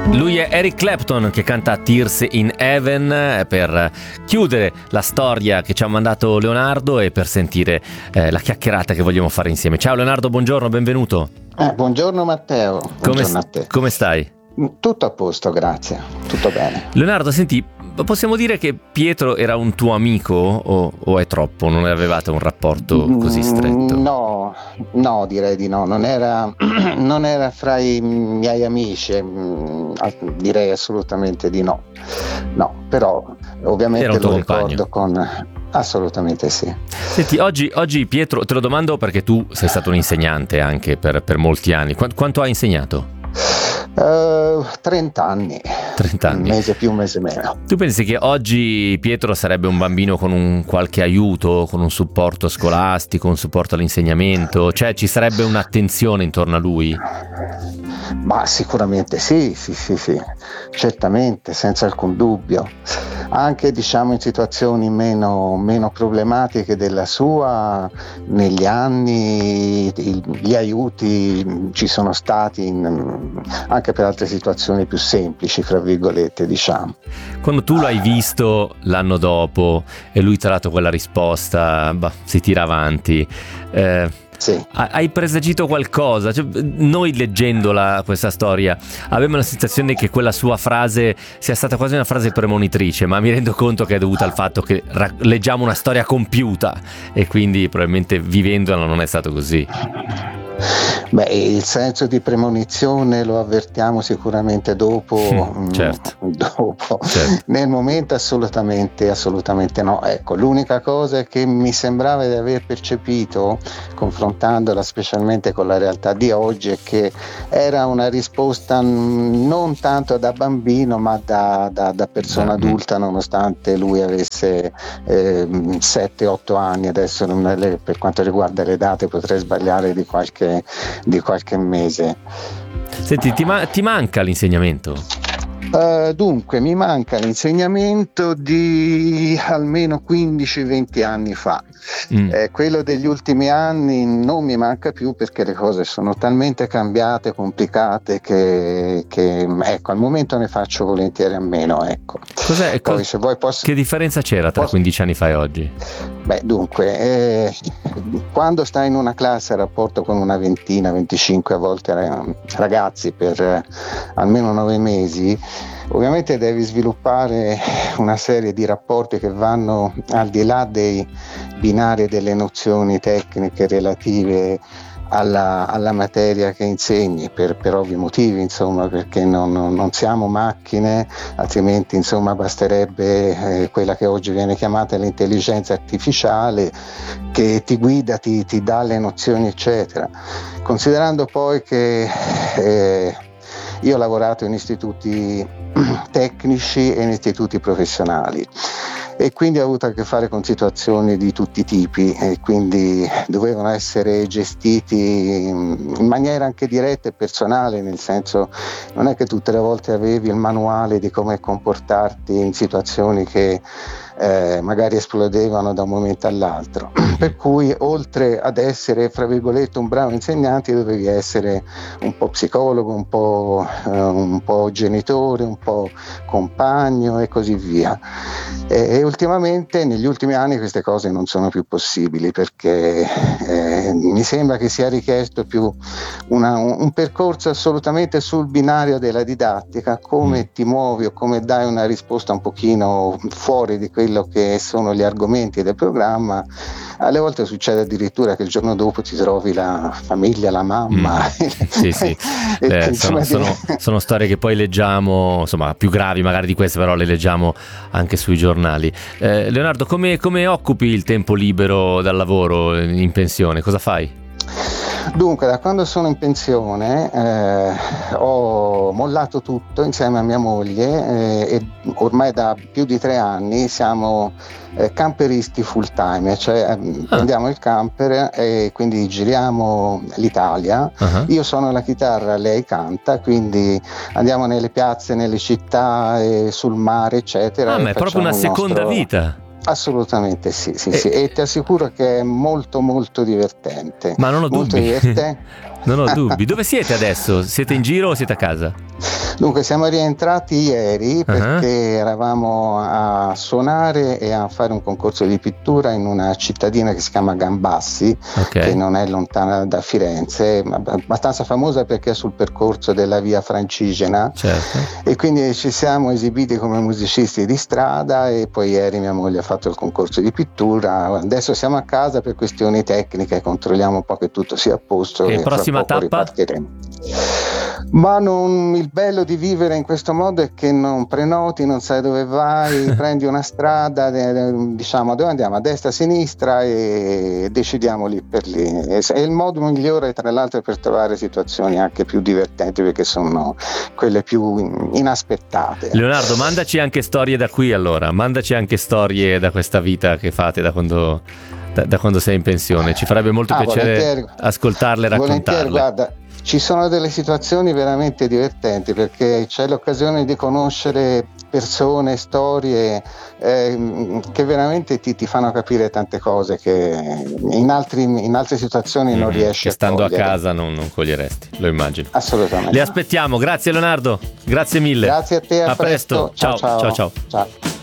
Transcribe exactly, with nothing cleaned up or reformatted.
Lui è Eric Clapton che canta Tears in Heaven per chiudere la storia che ci ha mandato Leonardo e per sentire eh, la chiacchierata che vogliamo fare insieme. Ciao Leonardo, buongiorno, benvenuto. Eh, buongiorno Matteo, buongiorno come, a te. Come stai? Tutto a posto, grazie, tutto bene. Leonardo, senti, possiamo dire che Pietro era un tuo amico o, o è troppo? Non avevate un rapporto così stretto? No, no, direi di no, non era, non era fra i miei amici, direi assolutamente di no. No, però ovviamente lo ricordo con... Assolutamente sì. Senti, oggi, oggi Pietro, te lo domando perché tu sei stato un insegnante anche per, per molti anni. Quanto, quanto hai insegnato? Uh, trenta anni. trenta anni. Un mese più, un mese meno. Tu pensi che oggi Pietro sarebbe un bambino con un qualche aiuto, con un supporto scolastico, un supporto all'insegnamento? Cioè ci sarebbe un'attenzione intorno a lui? Ma sicuramente sì, sì, sì, sì, certamente, senza alcun dubbio. Anche diciamo in situazioni meno, meno problematiche della sua, negli anni gli aiuti ci sono stati in, anche per altre situazioni più semplici, fra virgolette, diciamo. Quando tu l'hai visto l'anno dopo e lui ti ha dato quella risposta, bah, si tira avanti, eh, sì. Hai presagito qualcosa? Cioè, noi leggendola questa storia avevamo la sensazione che quella sua frase sia stata quasi una frase premonitrice, ma mi rendo conto che è dovuta al fatto che ra- leggiamo una storia compiuta e quindi probabilmente vivendola non è stato così. Beh, il senso di premonizione lo avvertiamo sicuramente dopo, certo. mh, dopo. Certo. Nel momento assolutamente, assolutamente no. Ecco, l'unica cosa che mi sembrava di aver percepito, confrontandola specialmente con la realtà di oggi, è che era una risposta non tanto da bambino ma da, da, da persona mm. adulta, nonostante lui avesse eh, sette otto anni. Adesso non è, per quanto riguarda le date potrei sbagliare di qualche di qualche mese. Senti, ti, ma- ti manca l'insegnamento? Uh, dunque mi manca l'insegnamento di almeno quindici venti anni fa. mm. eh, quello degli ultimi anni non mi manca più perché le cose sono talmente cambiate, complicate che, che ecco, al momento ne faccio volentieri a meno, ecco. Cos'è, Poi, co- se vuoi posso... che differenza c'era tra posso... quindici anni fa e oggi? Beh, dunque, eh, quando stai in una classe a rapporto con una ventina, venticinque a volte ragazzi per eh, almeno nove mesi, ovviamente devi sviluppare una serie di rapporti che vanno al di là dei binari delle nozioni tecniche relative alla, alla materia che insegni, per, per ovvi motivi, insomma, perché non, non siamo macchine, altrimenti insomma basterebbe eh, quella che oggi viene chiamata l'intelligenza artificiale che ti guida, ti, ti dà le nozioni eccetera. Considerando poi che eh, io ho lavorato in istituti tecnici e in istituti professionali e quindi ho avuto a che fare con situazioni di tutti i tipi e quindi dovevano essere gestiti in maniera anche diretta e personale, nel senso non è che tutte le volte avevi il manuale di come comportarti in situazioni che eh, magari esplodevano da un momento all'altro, per cui oltre ad essere fra virgolette un bravo insegnante dovevi essere un po' psicologo, un po', eh, un po' genitore, un po' compagno e così via. E, e ultimamente negli ultimi anni queste cose non sono più possibili perché eh, mi sembra che sia richiesto più una, un, un percorso assolutamente sul binario della didattica, come ti muovi o come dai una risposta un pochino fuori di quello che sono gli argomenti del programma. Alle volte succede addirittura che il giorno dopo ti trovi la famiglia, la mamma. Mm. Sì, sì. eh, sono, sono, sono storie che poi leggiamo, insomma, più gravi magari di queste, però le leggiamo anche sui giornali. Eh, Leonardo, come, come occupi il tempo libero dal lavoro in pensione? Cosa fai? Dunque, da quando sono in pensione eh, ho mollato tutto insieme a mia moglie eh, e ormai da più di tre anni siamo eh, camperisti full time, cioè eh, ah. prendiamo il camper e quindi giriamo l'Italia. Uh-huh. Io suono la chitarra, lei canta, quindi andiamo nelle piazze, nelle città, eh, sul mare, eccetera. Ah, ma è proprio una seconda nostro... vita. Assolutamente sì, sì, e... sì, e ti assicuro che è molto molto divertente. Ma non ho molto dubbi. divertente. Non ho dubbi. Dove siete adesso? Siete in giro o siete a casa? Dunque siamo rientrati ieri perché uh-huh. eravamo a suonare e a fare un concorso di pittura in una cittadina che si chiama Gambassi, okay. che non è lontana da Firenze, ma abbastanza famosa perché è sul percorso della via Francigena, certo. e quindi ci siamo esibiti come musicisti di strada e poi ieri mia moglie ha fatto il concorso di pittura. Adesso siamo a casa per questioni tecniche, controlliamo un po' che tutto sia a posto e, e prossima tappa? Ripartiremo. Ma non, il bello di vivere in questo modo è che non prenoti, non sai dove vai, prendi una strada, diciamo dove andiamo, a destra, a sinistra, e decidiamo lì per lì. È il modo migliore, tra l'altro, per trovare situazioni anche più divertenti, perché sono quelle più inaspettate. Leonardo, mandaci anche storie da qui, allora, mandaci anche storie da questa vita che fate da quando, da, da quando sei in pensione. Ci farebbe molto ah, piacere ascoltarle e raccontarle. Guarda, ci sono delle situazioni veramente divertenti perché c'è l'occasione di conoscere persone, storie eh, che veramente ti, ti fanno capire tante cose che in, altri, in altre situazioni mm, non riesci che stando a cogliere. a casa non, non coglieresti, lo immagino. Assolutamente. Li aspettiamo, grazie Leonardo, grazie mille. Grazie a te, a, a presto. presto. Ciao, ciao, ciao, ciao. ciao. ciao.